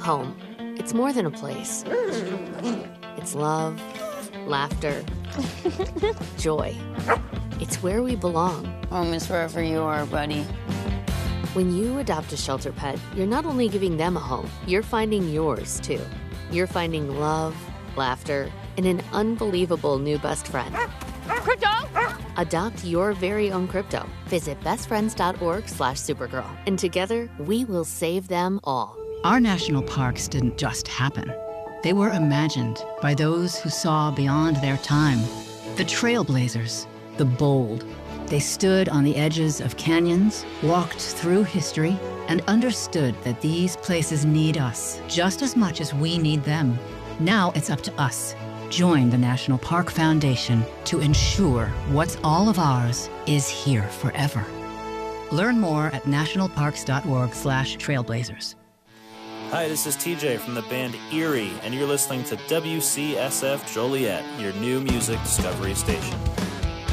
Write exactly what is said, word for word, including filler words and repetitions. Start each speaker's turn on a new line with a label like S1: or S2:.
S1: Home, it's more than a place. It's love, laughter, joy. It's where we belong.
S2: Home is wherever you are, buddy.
S1: When you adopt a shelter pet, you're not only giving them a home, you're finding yours, too. You're finding love, laughter, and an unbelievable new best friend.
S3: Crypto!
S1: Adopt your very own Crypto. Visit bestfriends.org slash Supergirl. And together, we will save them all.
S4: Our national parks didn't just happen. They were imagined by those who saw beyond their time. The trailblazers, the bold. They stood on the edges of canyons, walked through history, and understood that these places need us just as much as we need them. Now it's up to us. Join the National Park Foundation to ensure what's all of ours is here forever. Learn more at nationalparks.org slash trailblazers.
S5: Hi, this is T J from the band Erie, and you're listening to W C S F Joliet, your new music discovery station.